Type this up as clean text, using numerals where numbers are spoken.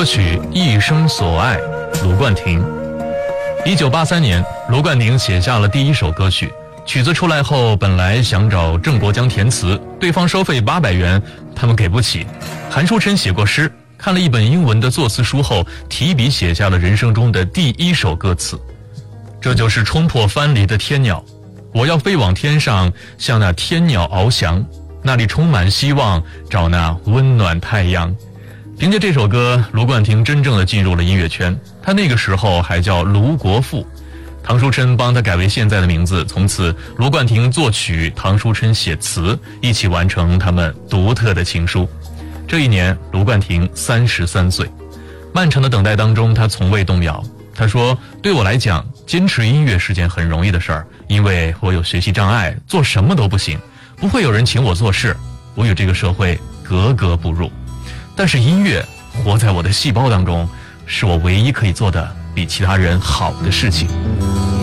曲《一生所爱》，卢冠廷。1983年，卢冠廷写下了第一首歌曲。曲子出来后，本来想找郑国江填词，对方收费800元，他们给不起。韩书琛写过诗，看了一本英文的作词书后，提笔写下了人生中的第一首歌词。这就是冲破藩篱的天鸟，我要飞往天上，向那天鸟翱翔，那里充满希望，找那温暖太阳。凭借这首歌，卢冠廷真正的进入了音乐圈。他那个时候还叫卢国富，唐书琛帮他改为现在的名字。从此，卢冠廷作曲，唐书琛写词，一起完成他们独特的情书。这一年，卢冠廷33岁。漫长的等待当中，他从未动摇。他说：“对我来讲，坚持音乐是件很容易的事儿，因为我有学习障碍，做什么都不行，不会有人请我做事，我与这个社会格格不入。但是音乐活在我的细胞当中，是我唯一可以做的比其他人好的事情。”